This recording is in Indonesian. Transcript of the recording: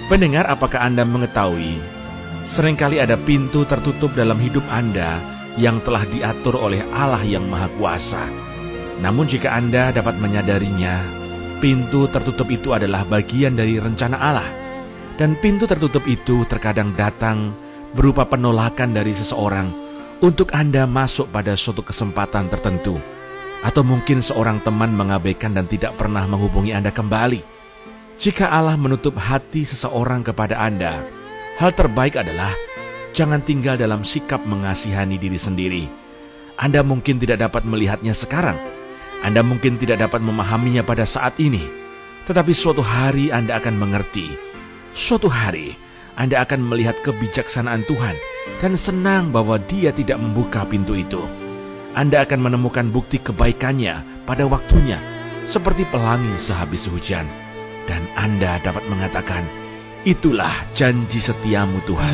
Pendengar, apakah Anda mengetahui, seringkali ada pintu tertutup dalam hidup Anda yang telah diatur oleh Allah yang Maha Kuasa. Namun jika Anda dapat menyadarinya, pintu tertutup itu adalah bagian dari rencana Allah. Dan pintu tertutup itu terkadang datang berupa penolakan dari seseorang untuk Anda masuk pada suatu kesempatan tertentu. Atau mungkin seorang teman mengabaikan dan tidak pernah menghubungi Anda kembali. Jika Allah menutup hati seseorang kepada Anda, hal terbaik adalah jangan tinggal dalam sikap mengasihani diri sendiri. Anda mungkin tidak dapat melihatnya sekarang. Anda mungkin tidak dapat memahaminya pada saat ini. Tetapi suatu hari Anda akan mengerti. Suatu hari Anda akan melihat kebijaksanaan Tuhan dan senang bahwa Dia tidak membuka pintu itu. Anda akan menemukan bukti kebaikannya pada waktunya, seperti pelangi sehabis hujan. Dan Anda dapat mengatakan, itulah janji setiamu Tuhan.